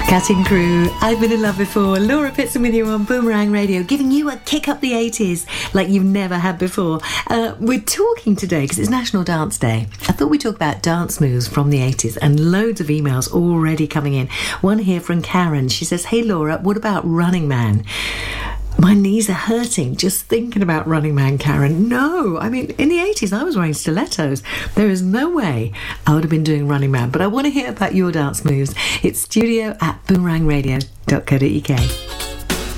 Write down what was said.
Cutting Crew, I've been in love before. Laura Pitson with you on Boomerang Radio, giving you a kick up the 80s like you've never had before. We're talking today, because it's National Dance Day, I thought we'd talk about dance moves from the 80s, and loads of emails already coming in. One here from Karen. She says, "Hey Laura, what about Running Man?" My knees are hurting just thinking about Running Man, Karen. No, I mean, in the 80s I was wearing stilettos. There is no way I would have been doing Running Man, but I want to hear about your dance moves. It's studio@boomerangradio.co.uk.